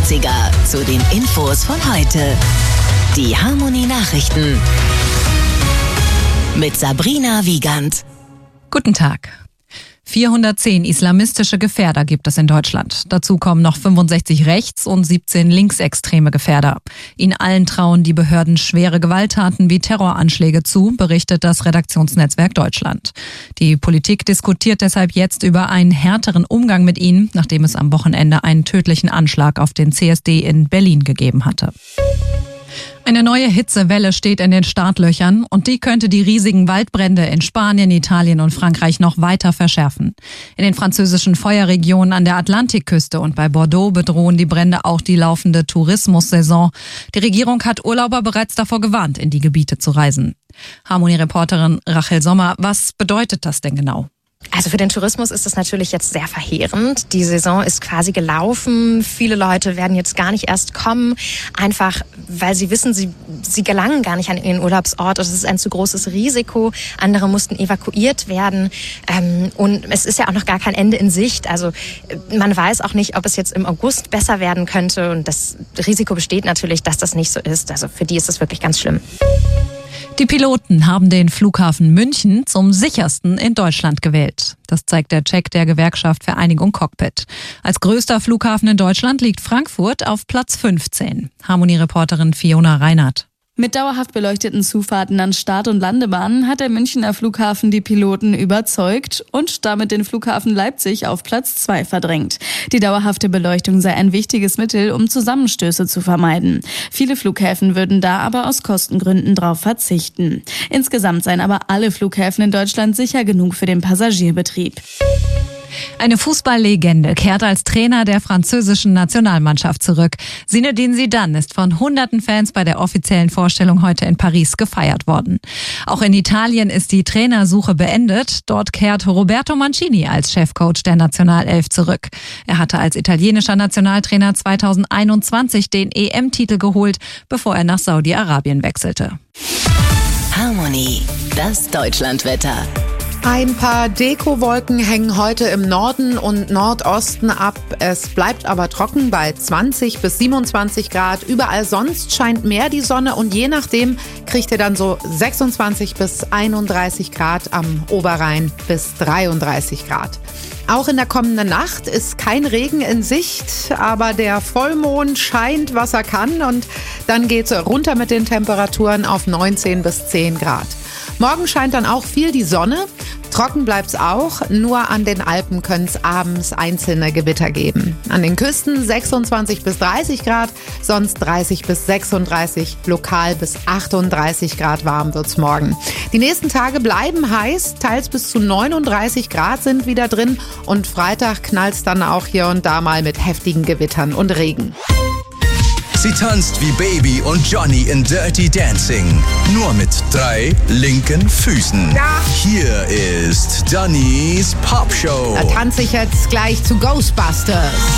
80er zu den Infos von heute. Die Harmonie-Nachrichten mit Sabrina Wiegand. Guten Tag. 410 islamistische Gefährder gibt es in Deutschland. Dazu kommen noch 65 rechts- und 17 linksextreme Gefährder. Ihnen allen trauen die Behörden schwere Gewalttaten wie Terroranschläge zu, berichtet das Redaktionsnetzwerk Deutschland. Die Politik diskutiert deshalb jetzt über einen härteren Umgang mit ihnen, nachdem es am Wochenende einen tödlichen Anschlag auf den CSD in Berlin gegeben hatte. Eine neue Hitzewelle steht in den Startlöchern und die könnte die riesigen Waldbrände in Spanien, Italien und Frankreich noch weiter verschärfen. In den französischen Feuerregionen an der Atlantikküste und bei Bordeaux bedrohen die Brände auch die laufende Tourismussaison. Die Regierung hat Urlauber bereits davor gewarnt, in die Gebiete zu reisen. Harmonie-Reporterin Rachel Sommer, was bedeutet das denn genau? Also für den Tourismus ist das natürlich jetzt sehr verheerend. Die Saison ist quasi gelaufen. Viele Leute werden jetzt gar nicht erst kommen, einfach weil sie wissen, sie gelangen gar nicht an ihren Urlaubsort. Es ist ein zu großes Risiko. Andere mussten evakuiert werden. Und es ist ja auch noch gar kein Ende in Sicht. Also man weiß auch nicht, ob es jetzt im August besser werden könnte. Und das Risiko besteht natürlich, dass das nicht so ist. Also für die ist es wirklich ganz schlimm. Die Piloten haben den Flughafen München zum sichersten in Deutschland gewählt. Das zeigt der Check der Gewerkschaft Vereinigung Cockpit. Als größter Flughafen in Deutschland liegt Frankfurt auf Platz 15. Harmonie-Reporterin Fiona Reinhardt. Mit dauerhaft beleuchteten Zufahrten an Start- und Landebahnen hat der Münchner Flughafen die Piloten überzeugt und damit den Flughafen Leipzig auf Platz 2 verdrängt. Die dauerhafte Beleuchtung sei ein wichtiges Mittel, um Zusammenstöße zu vermeiden. Viele Flughäfen würden da aber aus Kostengründen drauf verzichten. Insgesamt seien aber alle Flughäfen in Deutschland sicher genug für den Passagierbetrieb. Eine Fußballlegende kehrt als Trainer der französischen Nationalmannschaft zurück. Zinedine Zidane ist von hunderten Fans bei der offiziellen Vorstellung heute in Paris gefeiert worden. Auch in Italien ist die Trainersuche beendet. Dort kehrt Roberto Mancini als Chefcoach der Nationalelf zurück. Er hatte als italienischer Nationaltrainer 2021 den EM-Titel geholt, bevor er nach Saudi-Arabien wechselte. Harmonie, das Deutschlandwetter. Ein paar Dekowolken hängen heute im Norden und Nordosten ab. Es bleibt aber trocken bei 20 bis 27 Grad. Überall sonst scheint mehr die Sonne und je nachdem kriegt ihr dann so 26 bis 31 Grad, am Oberrhein bis 33 Grad. Auch in der kommenden Nacht ist kein Regen in Sicht, aber der Vollmond scheint, was er kann, und dann geht's runter mit den Temperaturen auf 19 bis 10 Grad. Morgen scheint dann auch viel die Sonne. Trocken bleibt's auch, nur an den Alpen können es abends einzelne Gewitter geben. An den Küsten 26 bis 30 Grad, sonst 30 bis 36, lokal bis 38 Grad warm wird's morgen. Die nächsten Tage bleiben heiß, teils bis zu 39 Grad sind wieder drin und Freitag knallt's dann auch hier und da mal mit heftigen Gewittern und Regen. Sie tanzt wie Baby und Johnny in Dirty Dancing. Nur mit 3 linken Füßen. Ja. Hier ist Dannys Popshow. Da tanze ich jetzt gleich zu Ghostbusters.